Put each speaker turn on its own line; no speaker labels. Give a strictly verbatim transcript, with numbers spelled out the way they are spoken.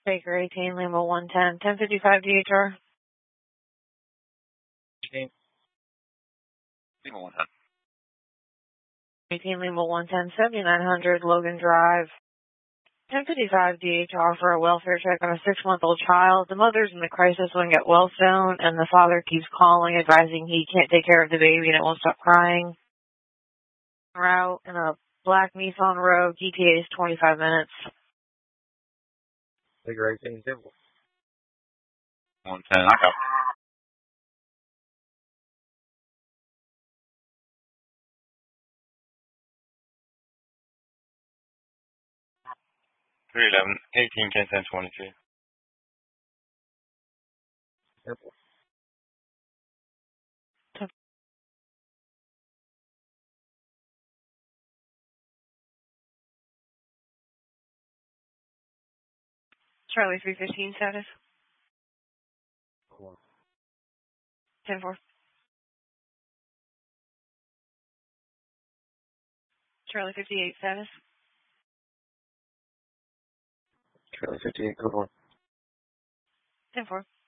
Baker eighteen, Lima one ten, ten fifty-five D H R.
eighteen, Lima one ten.
eighteen, Lima one ten, seventy-nine hundred, Logan Drive. ten fifty-five D H R for a welfare check on a six-month-old child. The mother's in the crisis wing at Wellstone, and the father keeps calling, advising he can't take care of the baby and it won't stop crying. Route in a black Nissan Rogue. E T A is twenty-five minutes.
Baker eighteen, simple. one ten, I got three eleven, eighteen, ten, ten, twenty-two. Simple.
Charlie three fifteen status.
Cool.
ten four. Charlie fifty-eight status.
Charlie fifty-eight, code one.
ten four.